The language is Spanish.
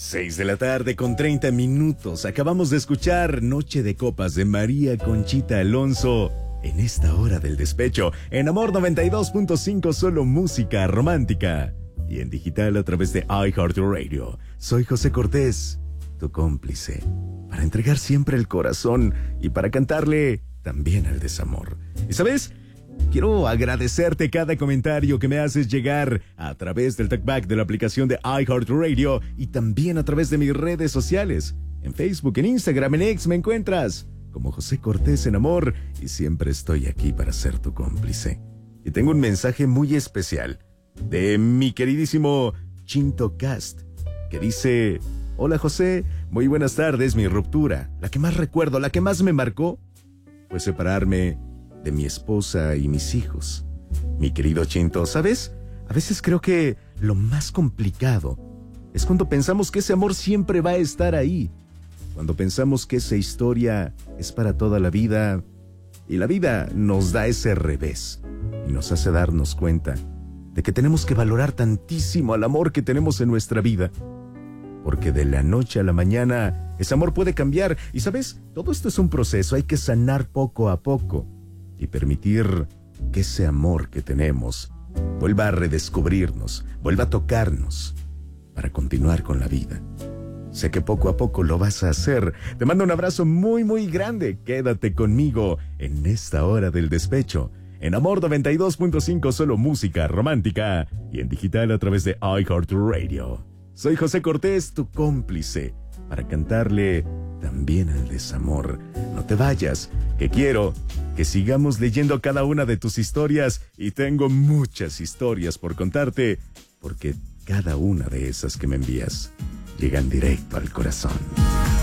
6 de la tarde con 30 minutos. Acabamos de escuchar Noche de Copas de María Conchita Alonso. En esta hora del despecho, en Amor 92.5, solo música romántica. Y en digital a través de iHeartRadio. Soy José Cortés, tu cómplice, para entregar siempre el corazón y para cantarle también al desamor. ¿Y sabes? Quiero agradecerte cada comentario que me haces llegar a través del talkback de la aplicación de iHeartRadio y también a través de mis redes sociales. En Facebook, en Instagram, en X me encuentras como José Cortés en Amor y siempre estoy aquí para ser tu cómplice. Y tengo un mensaje muy especial de mi queridísimo Chinto Cast que dice: hola José, muy buenas tardes. Mi ruptura, la que más recuerdo, la que más me marcó, fue separarme de mi esposa y mis hijos. Mi querido Chinto, ¿sabes? A veces creo que lo más complicado es cuando pensamos que ese amor siempre va a estar ahí. Cuando pensamos que esa historia es para toda la vida y la vida nos da ese revés y nos hace darnos cuenta de que tenemos que valorar tantísimo al amor que tenemos en nuestra vida. Porque de la noche a la mañana ese amor puede cambiar. Y ¿sabes? Todo esto es un proceso, hay que sanar poco a poco y permitir que ese amor que tenemos vuelva a redescubrirnos, vuelva a tocarnos para continuar con la vida. Sé que poco a poco lo vas a hacer. Te mando un abrazo muy, muy grande. Quédate conmigo en esta hora del despecho. En Amor 92.5, solo música romántica. Y en digital a través de iHeartRadio. Soy José Cortés, tu cómplice, para cantarle también al desamor. No te vayas, que quiero que sigamos leyendo cada una de tus historias. Y tengo muchas historias por contarte, porque cada una de esas que me envías llegan directo al corazón.